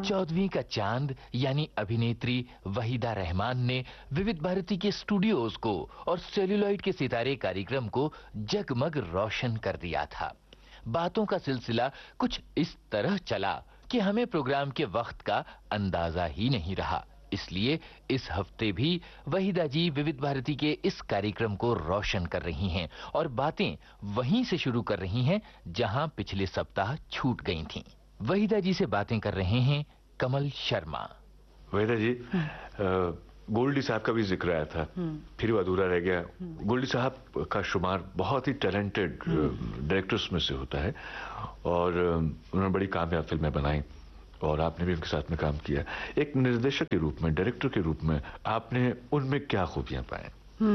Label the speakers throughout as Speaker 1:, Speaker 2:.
Speaker 1: 14वीं का चांद यानी अभिनेत्री वहीदा रहमान ने विविध भारती के स्टूडियोज को और सेल्यूलॉइड के सितारे कार्यक्रम को जगमग रोशन कर दिया था। बातों का सिलसिला कुछ इस तरह चला कि हमें प्रोग्राम के वक्त का अंदाजा ही नहीं रहा। इसलिए इस हफ्ते भी वहीदा जी विविध भारती के इस कार्यक्रम को रोशन कर रही हैं और बातें वहीं से शुरू कर रही हैं जहां पिछले सप्ताह छूट गई थीं। वहीदा जी से बातें कर रहे हैं कमल शर्मा।
Speaker 2: वहीदा जी, गोल्डी साहब का भी जिक्र आया था, फिर वो अधूरा रह गया। गोल्डी साहब का शुमार बहुत ही टैलेंटेड डायरेक्टर्स में से होता है और उन्होंने बड़ी कामयाब फिल्में बनाई और आपने भी उनके साथ में काम किया। एक निर्देशक के रूप में, डायरेक्टर के रूप में आपने उनमें क्या खूबियां पाए?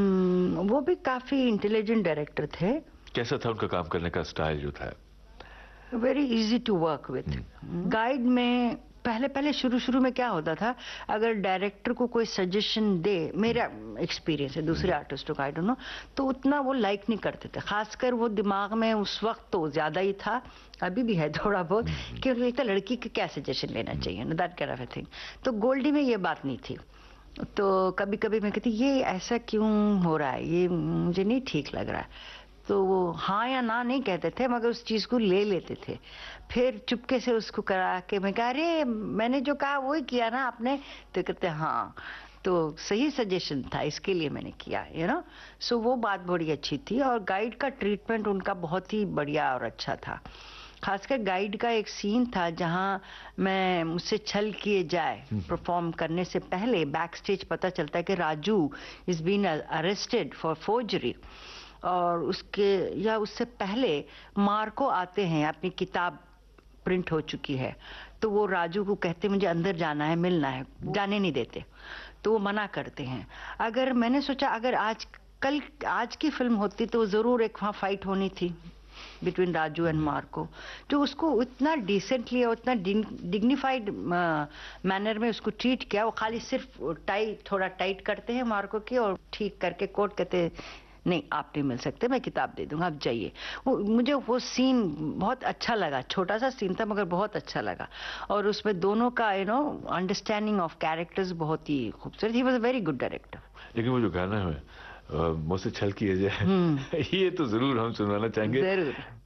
Speaker 3: वो भी काफी इंटेलिजेंट डायरेक्टर थे।
Speaker 2: कैसा था उनका काम करने का स्टाइल जो था?
Speaker 3: Very easy to work with. Guide में पहले शुरू में क्या होता था, अगर डायरेक्टर को कोई सजेशन दे, मेरा एक्सपीरियंस है, दूसरे आर्टिस्टों का आई डोंट नो, तो उतना वो लाइक नहीं करते थे। खासकर वो दिमाग में उस वक्त तो ज्यादा ही था, अभी भी है थोड़ा बहुत, कि एक तो लड़की के क्या सजेशन लेना चाहिए, that kind of a thing. तो गोल्डी में ये बात नहीं थी। तो कभी कभी मैं कहती ये ऐसा क्यों हो रहा है, ये मुझे नहीं ठीक लग रहा है, तो वो हाँ या ना नहीं कहते थे, मगर उस चीज को ले लेते थे। फिर चुपके से उसको करा के मैं कहा, अरे मैंने जो कहा वही किया ना आपने, तो कहते हाँ, तो सही सजेशन था, इसके लिए मैंने किया, यू नो। सो वो बात बड़ी अच्छी थी और गाइड का ट्रीटमेंट उनका बहुत ही बढ़िया और अच्छा था। खासकर गाइड का एक सीन था जहां मैं मुझसे छल किए जाए परफॉर्म करने से पहले बैक स्टेज पता चलता है कि Raju is been arrested for forgery, और उसके या उससे पहले मार्को आते हैं, अपनी किताब प्रिंट हो चुकी है, तो वो राजू को कहते मुझे अंदर जाना है, मिलना है, जाने नहीं देते, तो वो मना करते हैं। अगर मैंने सोचा अगर आज की फिल्म होती तो जरूर एक वहाँ फाइट होनी थी बिटवीन राजू एंड मार्को, तो उसको इतना डिसेंटली और इतना डिग्निफाइड मैनर में उसको ट्रीट किया। वो खाली सिर्फ टाई थोड़ा टाइट करते हैं मार्को की और ठीक करके कोट कहते नहीं आप नहीं मिल सकते, मैं किताब दे दूंगा, आप जाइए। मुझे वो सीन बहुत अच्छा लगा, छोटा सा सीन था मगर बहुत अच्छा लगा, और उसमें दोनों का अंडरस्टैंडिंग ऑफ कैरेक्टर्स बहुत ही खूबसूरत। He was a very good director.
Speaker 2: लेकिन वो जो गाना है मुझसे छल किए जाए ये तो जरूर हम सुनवाना चाहेंगे।
Speaker 3: जरूर।